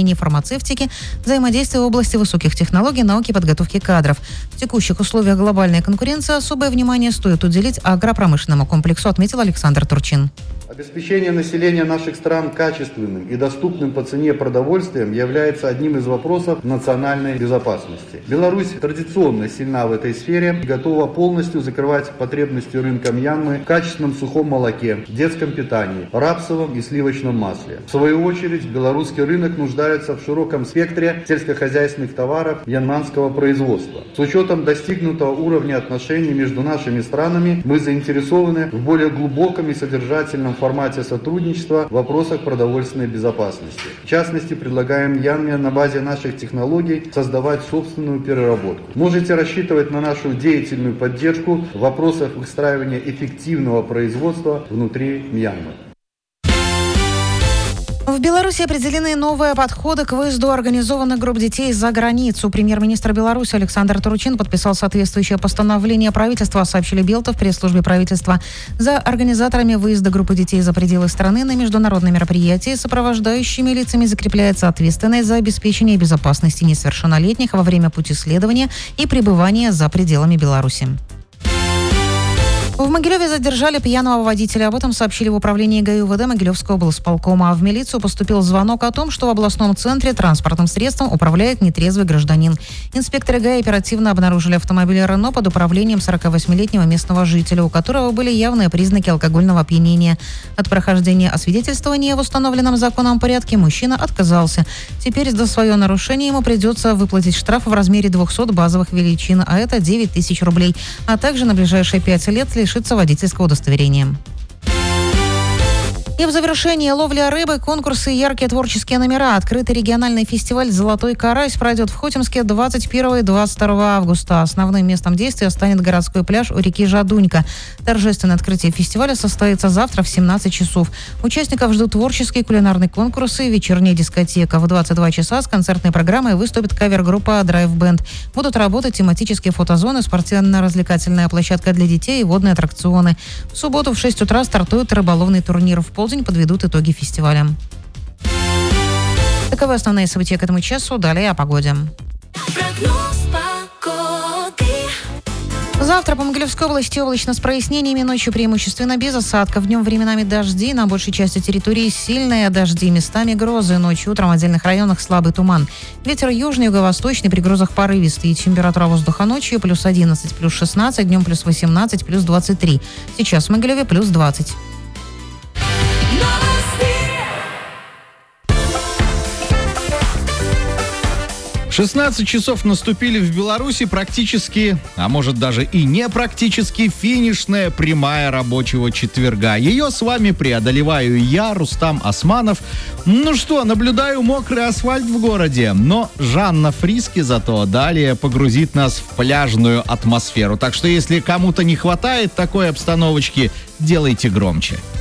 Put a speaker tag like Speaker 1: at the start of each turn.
Speaker 1: здравоохранения и фармацевтики, взаимодействия в области высоких технологий, науки и подготовки кадров. В текущих условиях глобальной конкуренции особое внимание стоит уделить агропромышленному комплексу, отметил Александр Турчин.
Speaker 2: Обеспечение населения наших стран качественным и доступным по цене продовольствием является одним из вопросов национальной безопасности. Беларусь традиционно сильна в этой сфере и готова полностью закрывать потребности рынка Мьянмы в качественном сухом молоке, детском питании, рапсовом и сливочном масле. В свою очередь, белорусский рынок нуждается в широком спектре сельскохозяйственных товаров мьянманского производства. С учетом достигнутого уровня отношений между нашими странами, мы заинтересованы в более глубоком и содержательном формате сотрудничества в вопросах продовольственной безопасности. В частности, предлагаем Мьянме на базе наших технологий создавать собственную переработку. Можете рассчитывать на нашу деятельную поддержку в вопросах выстраивания эффективного производства внутри Мьянмы.
Speaker 1: В Беларуси определены новые подходы к выезду организованных групп детей за границу. Премьер-министр Беларуси Александр Турчин подписал соответствующее постановление правительства, сообщили Белта в пресс-службе правительства. За организаторами выезда группы детей за пределы страны на международные мероприятия сопровождающими лицами закрепляется ответственность за обеспечение безопасности несовершеннолетних во время пути следования и пребывания за пределами Беларуси. В Могилеве задержали пьяного водителя. Об этом сообщили в управлении ГАИ УВД Могилевского облсполкома. В милицию поступил звонок о том, что в областном центре транспортным средством управляет нетрезвый гражданин. Инспекторы ГАИ оперативно обнаружили автомобиль «Рено» под управлением 48-летнего местного жителя, у которого были явные признаки алкогольного опьянения. От прохождения освидетельствования в установленном законом порядке мужчина отказался. Теперь за свое нарушение ему придется выплатить штраф в размере 200 базовых величин, а это 9 тысяч рублей, а также на ближайшие 5 лет лишиться водительского удостоверения. И в завершении ловля рыбы, конкурсы и яркие творческие номера. Открытый региональный фестиваль «Золотой карась» пройдет в Хотимске 21 и 22 августа. Основным местом действия станет городской пляж у реки Жадунька. Торжественное открытие фестиваля состоится завтра в 17 часов. Участников ждут творческие кулинарные конкурсы и вечерняя дискотека. В 22 часа с концертной программой выступит кавер-группа «Драйв Бенд». Будут работать тематические фотозоны, спортивно-развлекательная площадка для детей и водные аттракционы. В субботу в 6 утра стартует рыболовный турнир. В полдень подведут итоги фестиваля. Таковы основные события к этому часу. Далее о погоде. Завтра по Могилевской области облачно с прояснениями, ночью преимущественно без осадков. Днем временами дожди, на большей части территории сильные дожди, местами грозы. Ночью, утром в отдельных районах слабый туман. Ветер южный, юго-восточный, при грозах порывистый. Температура воздуха ночью плюс 11, плюс 16, днем плюс 18, плюс 23. Сейчас в Могилеве плюс 20.
Speaker 3: 16 часов наступили в Беларуси, практически, а может даже и не практически, финишная прямая рабочего четверга. Ее с вами преодолеваю я, Рустам Османов. Ну что, наблюдаю мокрый асфальт в городе, но Жанна Фриски зато далее погрузит нас в пляжную атмосферу. Так что если кому-то не хватает такой обстановочки, делайте громче.